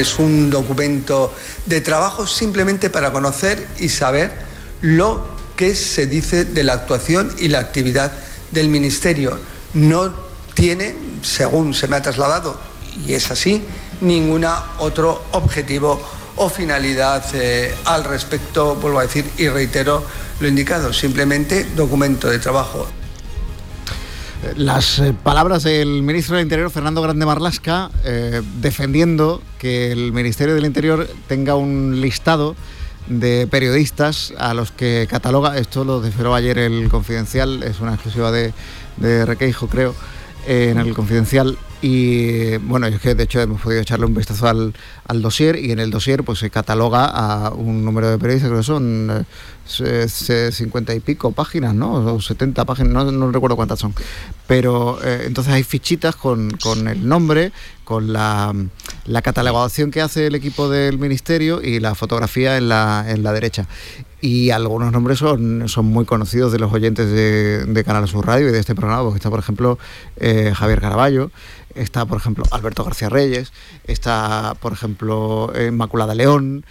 Es un documento de trabajo simplemente para conocer y saber lo que se dice de la actuación y la actividad del Ministerio. No tiene, según se me ha trasladado, y es así, ningún otro objetivo o finalidad al respecto, vuelvo a decir y reitero lo indicado, simplemente documento de trabajo. Las palabras del ministro del Interior, Fernando Grande Marlaska, defendiendo que el Ministerio del Interior tenga un listado de periodistas a los que cataloga. Esto lo desveló ayer el Confidencial, es una exclusiva de Requeijo, creo, en el Confidencial. Y bueno, es que de hecho hemos podido echarle un vistazo al dossier, y en el dossier pues se cataloga a un número de periodistas, creo que son 50 y pico páginas, ¿no? O 70 páginas, no recuerdo cuántas son. Pero entonces hay fichitas con el nombre, con la catalogación que hace el equipo del Ministerio y la fotografía en la derecha. Y algunos nombres son muy conocidos de los oyentes de Canal Sur Radio y de este programa, porque está, por ejemplo, Javier Caraballo, está, por ejemplo, Alberto García Reyes, está, por ejemplo, Inmaculada León,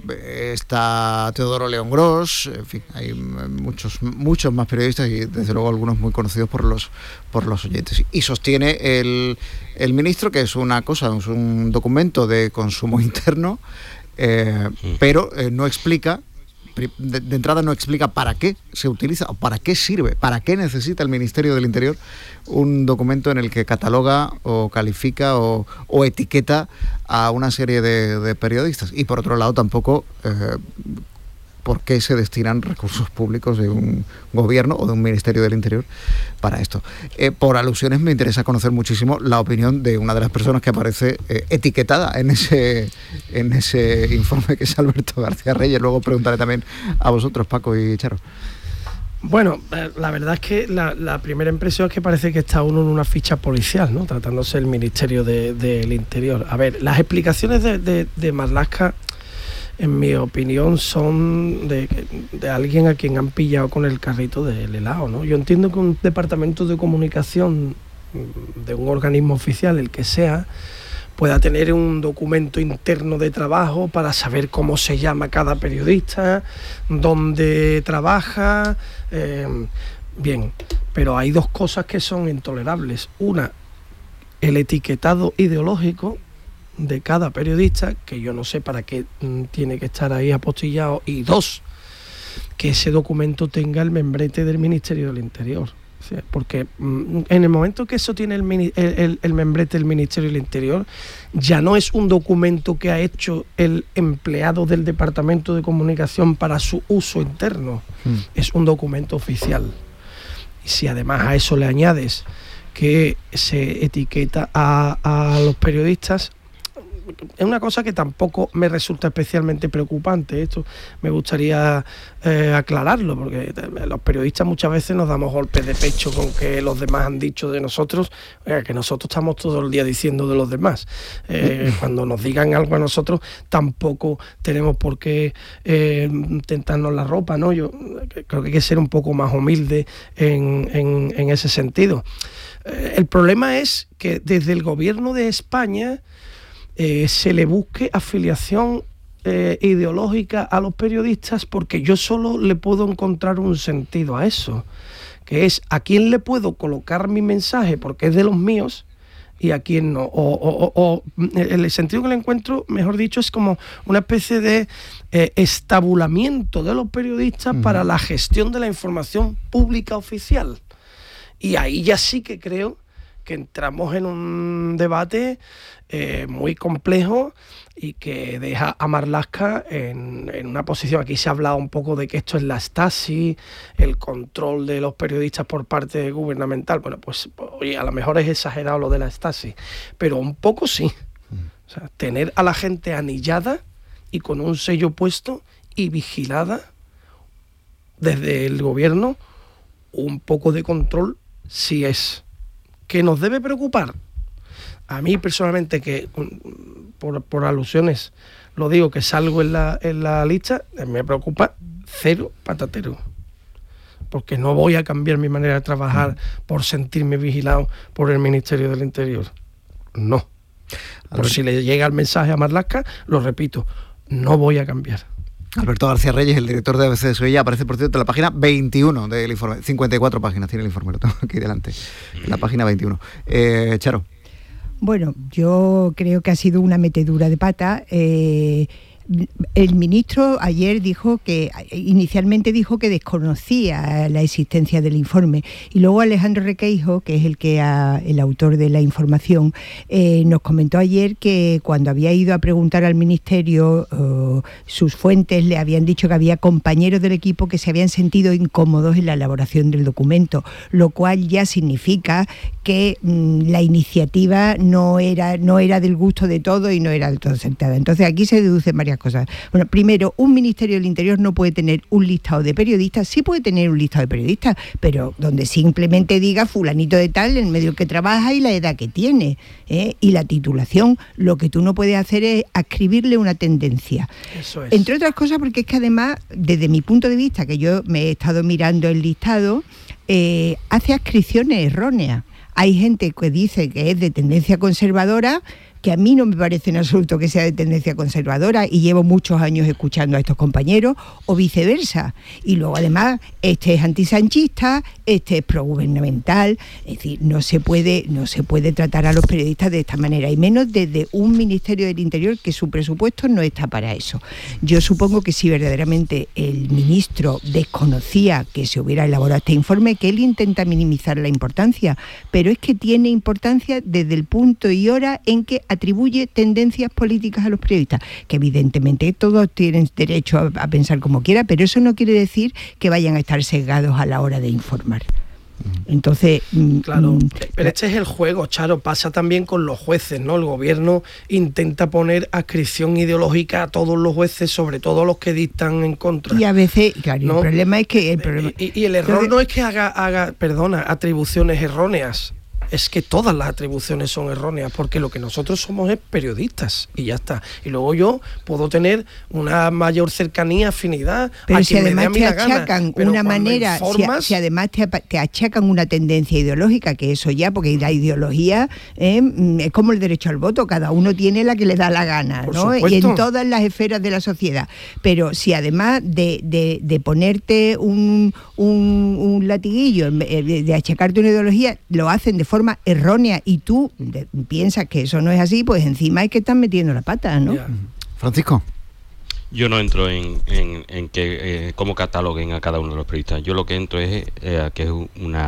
está Teodoro León Gros, en fin, hay muchos más periodistas y desde luego algunos muy conocidos por los oyentes. Y sostiene el ministro que es un documento de consumo interno, pero no explica. De entrada no explica para qué se utiliza o para qué sirve, para qué necesita el Ministerio del Interior un documento en el que cataloga o califica o etiqueta a una serie de periodistas. Y por otro lado tampoco por qué se destinan recursos públicos de un gobierno o de un Ministerio del Interior para esto. Por alusiones me interesa conocer muchísimo la opinión de una de las personas que aparece etiquetada en ese informe, que es Alberto García Reyes. Luego preguntaré también a vosotros, Paco y Charo. Bueno, la verdad es que la primera impresión es que parece que está uno en una ficha policial, ¿no? Tratándose del Ministerio del Interior. A ver, las explicaciones de Marlaska, en mi opinión, son de alguien a quien han pillado con el carrito del helado, ¿no? Yo entiendo que un departamento de comunicación de un organismo oficial, el que sea, pueda tener un documento interno de trabajo para saber cómo se llama cada periodista, dónde trabaja, bien, pero hay dos cosas que son intolerables. Una, el etiquetado ideológico de cada periodista, que yo no sé para qué tiene que estar ahí apostillado, y dos, que ese documento tenga el membrete del Ministerio del Interior. O sea, porque en el momento que eso tiene el membrete del Ministerio del Interior, ya no es un documento que ha hecho el empleado del Departamento de Comunicación para su uso interno, es un documento oficial. Y si además a eso le añades que se etiqueta a los periodistas, es una cosa que tampoco me resulta especialmente preocupante. Esto me gustaría aclararlo, porque los periodistas muchas veces nos damos golpes de pecho con que los demás han dicho de nosotros, que nosotros estamos todo el día diciendo de los demás. Cuando nos digan algo a nosotros, tampoco tenemos por qué tentarnos la ropa, ¿no? Yo creo que hay que ser un poco más humilde en ese sentido. El problema es que desde el gobierno de España se le busque afiliación ideológica a los periodistas, porque yo solo le puedo encontrar un sentido a eso, que es a quién le puedo colocar mi mensaje porque es de los míos y a quién no. O el sentido que le encuentro, mejor dicho, es como una especie de estabulamiento de los periodistas para la gestión de la información pública oficial. Y ahí ya sí que creo que entramos en un debate muy complejo y que deja a Marlaska en una posición. Aquí se ha hablado un poco de que esto es la Stasi, el control de los periodistas por parte gubernamental. Bueno, pues oye, a lo mejor es exagerado lo de la Stasi, pero un poco sí. O sea, tener a la gente anillada y con un sello puesto y vigilada desde el gobierno, un poco de control sí es. ¿Que nos debe preocupar? A mí personalmente, que por alusiones lo digo, que salgo en la lista, me preocupa cero patatero, porque no voy a cambiar mi manera de trabajar por sentirme vigilado por el Ministerio del Interior. No. Por si le llega el mensaje a Marlaska, lo repito, no voy a cambiar. Alberto García Reyes, el director de ABC de Sevilla, aparece, por cierto, en la página 21 del informe. 54 páginas tiene el informe, lo tengo aquí delante. En la página 21. Charo. Bueno, yo creo que ha sido una metedura de pata. El ministro ayer inicialmente dijo que desconocía la existencia del informe, y luego Alejandro Requeijo, que es el autor de la información, nos comentó ayer que cuando había ido a preguntar al ministerio, sus fuentes le habían dicho que había compañeros del equipo que se habían sentido incómodos en la elaboración del documento, lo cual ya significa que la iniciativa no era del gusto de todos y no era del todo aceptada. Entonces aquí se deducen varias cosas. Bueno, primero, un Ministerio del Interior no puede tener un listado de periodistas, sí puede tener un listado de periodistas, pero donde simplemente diga fulanito de tal, en medio que trabaja y la edad que tiene, y la titulación. Lo que tú no puedes hacer es adscribirle una tendencia. Eso es. Entre otras cosas porque es que además, desde mi punto de vista, que yo me he estado mirando el listado, hace adscripciones erróneas. Hay gente que dice que es de tendencia conservadora, que a mí no me parece en absoluto que sea de tendencia conservadora, y llevo muchos años escuchando a estos compañeros, o viceversa. Y luego además, este es antisanchista, este es progubernamental. Es decir, no se puede tratar a los periodistas de esta manera, y menos desde un Ministerio del Interior que su presupuesto no está para eso. Yo supongo que si verdaderamente el ministro desconocía que se hubiera elaborado este informe, que él intenta minimizar la importancia, pero es que tiene importancia desde el punto y hora en que atribuye tendencias políticas a los periodistas, que evidentemente todos tienen derecho a pensar como quiera, pero eso no quiere decir que vayan a estar sesgados a la hora de informar. Entonces, claro, pero este es el juego, Charo. Pasa también con los jueces, ¿no? El gobierno intenta poner adscripción ideológica a todos los jueces, sobre todo los que dictan en contra. Y a veces, claro, ¿no? El problema es que... Y el error no es que haga atribuciones erróneas. Es que todas las atribuciones son erróneas, porque lo que nosotros somos es periodistas y ya está. Y luego yo puedo tener una mayor cercanía, afinidad, pero a si quien además me dé a mí te la gana. achacan Pero una cuando manera, informas, si además te achacan una tendencia ideológica, que eso ya, porque la ideología es como el derecho al voto, cada uno tiene la que le da la gana, por ¿no? supuesto. Y en todas las esferas de la sociedad. Pero si además de ponerte un latiguillo, de achacarte una ideología, lo hacen de forma errónea, y tú piensas que eso no es así, pues encima es que están metiendo la pata, ¿no? Ya. Francisco. Yo no entro en que cómo cataloguen a cada uno de los periodistas. Yo lo que entro es que es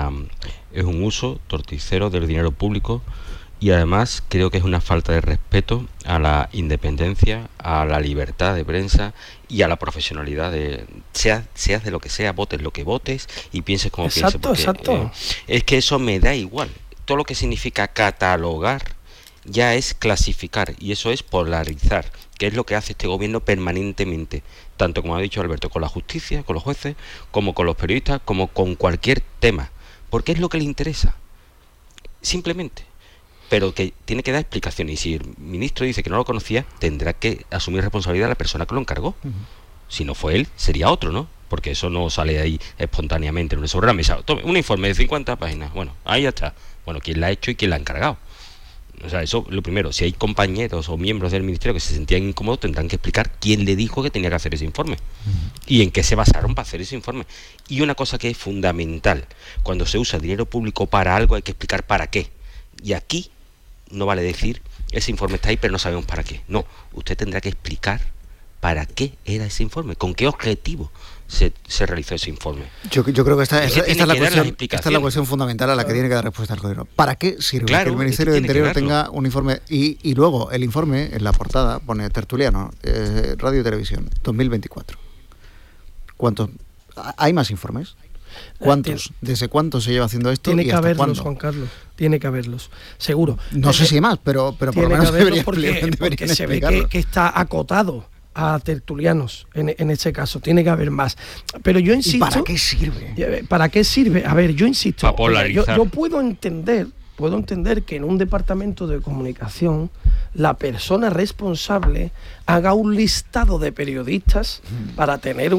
un uso torticero del dinero público, y además creo que es una falta de respeto a la independencia, a la libertad de prensa y a la profesionalidad seas de lo que sea, votes lo que votes y pienses como pienses. Exacto. Es que eso me da igual. Todo lo que significa catalogar ya es clasificar, y eso es polarizar, que es lo que hace este gobierno permanentemente, tanto como ha dicho Alberto, con la justicia, con los jueces, como con los periodistas, como con cualquier tema, porque es lo que le interesa, simplemente. Pero que tiene que dar explicaciones, y si el ministro dice que no lo conocía, tendrá que asumir responsabilidad la persona que lo encargó. Si no fue él, sería otro, ¿no? Porque eso no sale ahí espontáneamente en una sobre la mesa. Tome un informe de 50 páginas, bueno, ahí ya está. Bueno, ¿quién la ha hecho y quién la ha encargado? O sea, eso lo primero. Si hay compañeros o miembros del ministerio que se sentían incómodos, tendrán que explicar quién le dijo que tenía que hacer ese informe y en qué se basaron para hacer ese informe. Y una cosa que es fundamental: cuando se usa dinero público para algo, hay que explicar para qué. Y aquí no vale decir, ese informe está ahí pero no sabemos para qué. No, usted tendrá que explicar para qué era ese informe, con qué objetivo se realizó ese informe. Yo creo que esta es la cuestión fundamental a la que tiene que dar respuesta el gobierno. ¿Para qué sirve que el Ministerio del Interior tenga un informe? Y luego el informe, en la portada, pone tertuliano, radio y televisión, 2024. ¿Cuántos? ¿Hay más informes? ¿Cuántos? ¿Desde cuánto se lleva haciendo esto? Tiene y que hasta haberlos, ¿cuándo? Juan Carlos. Tiene que haberlos, seguro. No sé si hay más, pero por lo menos deberían porque se ve que está acotado a tertulianos en este caso. Tiene que haber más. Pero yo insisto... ¿Y para qué sirve? ¿Para qué sirve? A ver, yo insisto. Para polarizar. Yo puedo entender que en un departamento de comunicación la persona responsable haga un listado de periodistas para tener